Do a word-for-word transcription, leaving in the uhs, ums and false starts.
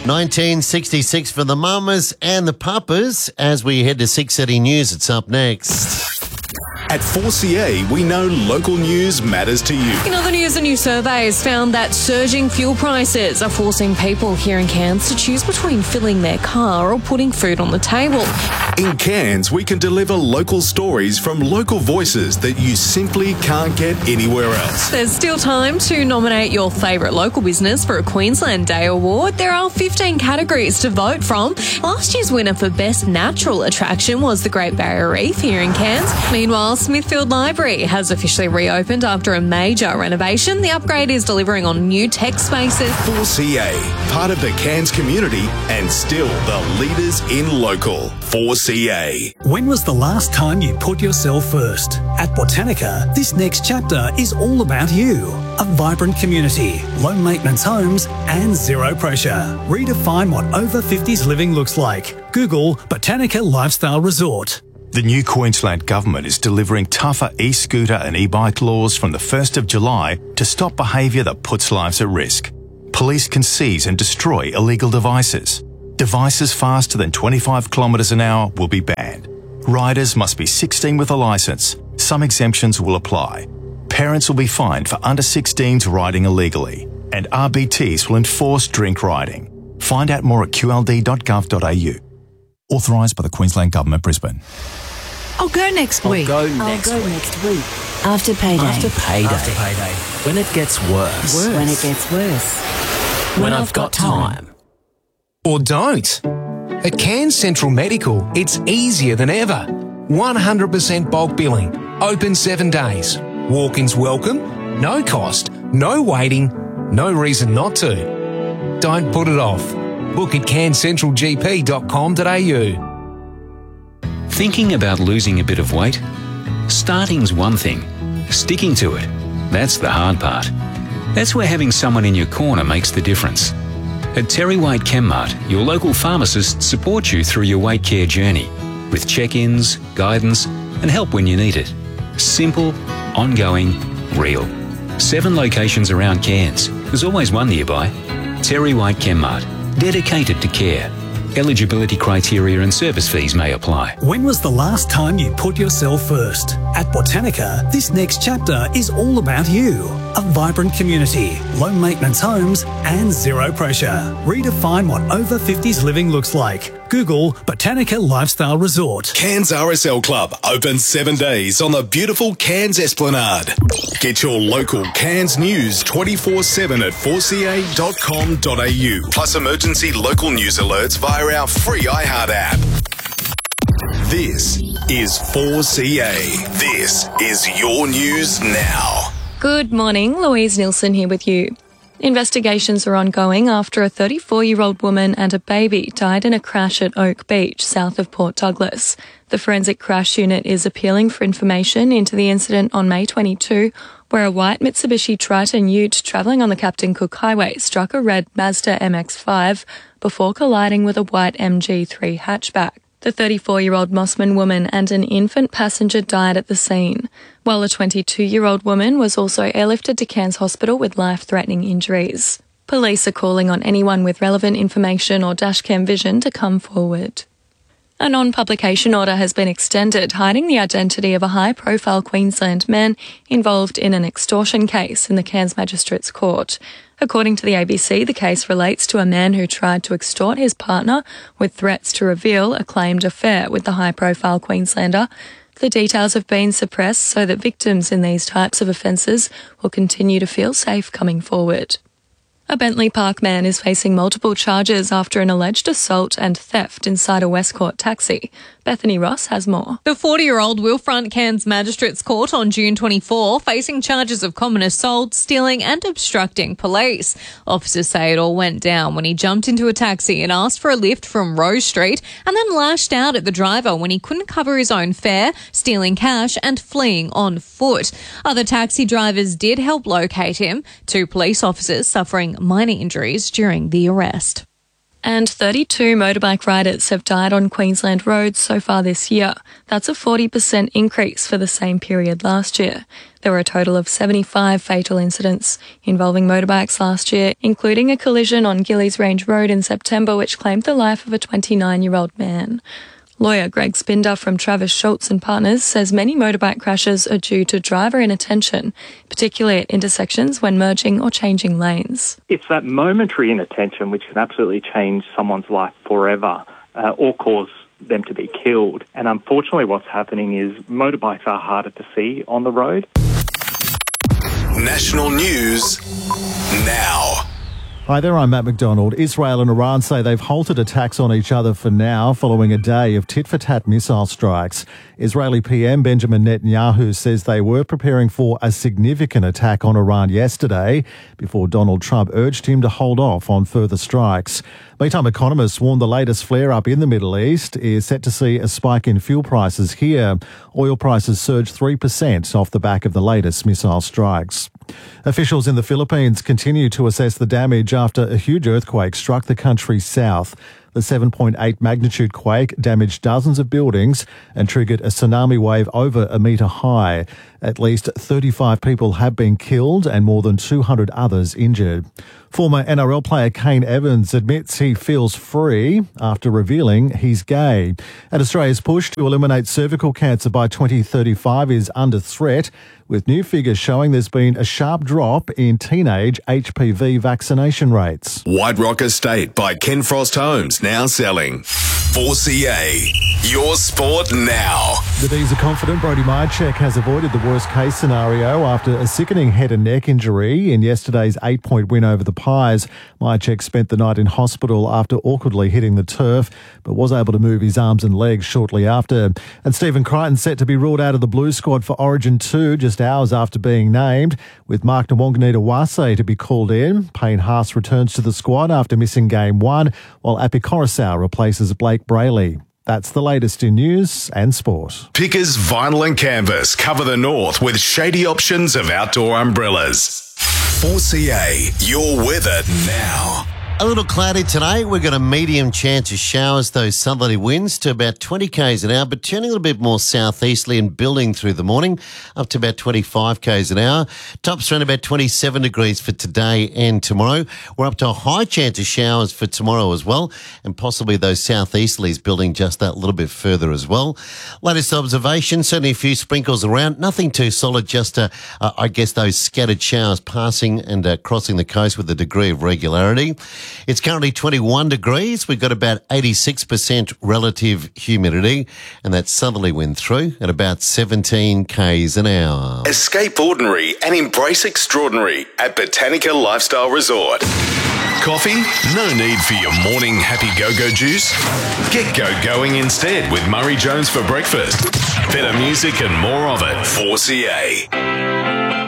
nineteen sixty-six for the Mamas and the Papas. As we head to six thirty News, it's up next. At four C A, we know local news matters to you. In other news, a new survey has found that surging fuel prices are forcing people here in Cairns to choose between filling their car or putting food on the table. In Cairns, we can deliver local stories from local voices that you simply can't get anywhere else. There's still time to nominate your favourite local business for a Queensland Day Award. There are fifteen categories to vote from. Last year's winner for Best Natural Attraction was the Great Barrier Reef here in Cairns. Meanwhile, Smithfield Library has officially reopened after a major renovation. The upgrade is delivering on new tech spaces. four C A, part of the Cairns community and still the leaders in local. four C A. When was the last time you put yourself first? At Botanica, this next chapter is all about you. A vibrant community, low maintenance homes and zero pressure. Redefine what over fifties living looks like. Google Botanica Lifestyle Resort. The new Queensland Government is delivering tougher e-scooter and e-bike laws from the first of July to stop behaviour that puts lives at risk. Police can seize and destroy illegal devices. Devices faster than twenty-five kilometres an hour will be banned. Riders must be sixteen with a licence. Some exemptions will apply. Parents will be fined for under sixteens riding illegally. And R B Ts will enforce drink riding. Find out more at q l d dot gov dot a u. Authorised by the Queensland Government, Brisbane. I'll go next week. I'll go next I'll go week. next week. After payday. After payday. After payday. When it gets worse. worse. When it gets worse. When, when I've, I've got, got time. time. Or don't. At Cairns Central Medical, it's easier than ever. one hundred percent bulk billing. Open seven days. Walk-ins welcome. No cost. No waiting. No reason not to. Don't put it off. Book at cairns central g p dot com dot a u. Thinking about losing a bit of weight? Starting's one thing. Sticking to it, that's the hard part. That's where having someone in your corner makes the difference. At Terry White Chemmart, your local pharmacists support you through your weight care journey with check-ins, guidance and help when you need it. Simple, ongoing, real. Seven locations around Cairns. There's always one nearby. Terry White Chemmart. Dedicated to care. Eligibility criteria and service fees may apply. When was the last time you put yourself first? At Botanica, this next chapter is all about you. A vibrant community, low maintenance homes and zero pressure. Redefine what over fifties living looks like. Google Botanica Lifestyle Resort. Cairns R S L Club open seven days on the beautiful Cairns Esplanade. Get your local Cairns news twenty-four seven at four c a dot com dot a u. Plus emergency local news alerts via our free iHeart app. This is four C A. This is your news now. Good morning, Louise Nilsson here with you. Investigations are ongoing after a thirty-four-year-old woman and a baby died in a crash at Oak Beach, south of Port Douglas. The Forensic Crash Unit is appealing for information into the incident on May twenty-second, where a white Mitsubishi Triton ute travelling on the Captain Cook Highway struck a red Mazda M X five before colliding with a white M G three hatchback. The thirty-four-year-old Mossman woman and an infant passenger died at the scene, while a twenty-two-year-old woman was also airlifted to Cairns Hospital with life-threatening injuries. Police are calling on anyone with relevant information or dashcam vision to come forward. A non-publication order has been extended, hiding the identity of a high-profile Queensland man involved in an extortion case in the Cairns Magistrates Court. According to the A B C, the case relates to a man who tried to extort his partner with threats to reveal a claimed affair with the high-profile Queenslander. The details have been suppressed so that victims in these types of offences will continue to feel safe coming forward. A Bentley Park man is facing multiple charges after an alleged assault and theft inside a Westcourt taxi. Bethany Ross has more. The forty-year-old will front Cairns Magistrates Court on June twenty-fourth, facing charges of common assault, stealing and obstructing police. Officers say it all went down when he jumped into a taxi and asked for a lift from Rose Street and then lashed out at the driver when he couldn't cover his own fare, stealing cash and fleeing on foot. Other taxi drivers did help locate him. Two police officers suffering minor injuries during the arrest. And thirty-two motorbike riders have died on Queensland roads so far this year. That's a forty percent increase for the same period last year. There were a total of seventy-five fatal incidents involving motorbikes last year, including a collision on Gillies Range Road in September which claimed the life of a twenty-nine-year-old man. Lawyer Greg Spinder from Travis Schultz and Partners says many motorbike crashes are due to driver inattention, particularly at intersections when merging or changing lanes. It's that momentary inattention which can absolutely change someone's life forever uh, or cause them to be killed. And unfortunately what's happening is motorbikes are harder to see on the road. National news now. Hi there, I'm Matt McDonald. Israel and Iran say they've halted attacks on each other for now following a day of tit-for-tat missile strikes. Israeli P M Benjamin Netanyahu says they were preparing for a significant attack on Iran yesterday before Donald Trump urged him to hold off on further strikes. Meantime, economists warn the latest flare-up in the Middle East is set to see a spike in fuel prices here. Oil prices surged three percent off the back of the latest missile strikes. Officials in the Philippines continue to assess the damage after a huge earthquake struck the country's south. The seven point eight magnitude quake damaged dozens of buildings and triggered a tsunami wave over a metre high. At least thirty-five people have been killed and more than two hundred others injured. Former N R L player Kane Evans admits he feels free after revealing he's gay. And Australia's push to eliminate cervical cancer by twenty thirty-five is under threat, with new figures showing there's been a sharp drop in teenage H P V vaccination rates. White Rock Estate by Ken Frost Homes, now selling. four C A, your sport now. The D's are confident Brody Myercheck has avoided the worst-case scenario after a sickening head and neck injury in yesterday's eight-point win over the Pies. Myercheck spent the night in hospital after awkwardly hitting the turf, but was able to move his arms and legs shortly after. And Stephen Crichton set to be ruled out of the Blues squad for Origin two just hours after being named, with Mark Nwanganita-Wase to be called in. Payne Haas returns to the squad after missing game one, while Api Coruscant replaces Blake Brayley. That's the latest in news and sport. Pickers Vinyl and Canvas cover the north with shady options of outdoor umbrellas. four C A, your weather now. A little cloudy today. We've got a medium chance of showers, those southerly winds to about twenty kays an hour, but turning a little bit more southeasterly and building through the morning up to about twenty-five kays an hour. Tops around about twenty-seven degrees for today and tomorrow. We're up to a high chance of showers for tomorrow as well, and possibly those southeasterlies building just that little bit further as well. Latest observation, certainly a few sprinkles around. Nothing too solid, just uh, uh, I guess those scattered showers passing and uh, crossing the coast with a degree of regularity. It's currently twenty-one degrees. We've got about eighty-six percent relative humidity, and that southerly wind through at about seventeen kays an hour. Escape ordinary and embrace extraordinary at Botanica Lifestyle Resort. Coffee? No need for your morning happy go-go juice. Get go-going instead with Murray Jones for breakfast. Better music and more of it. four C A.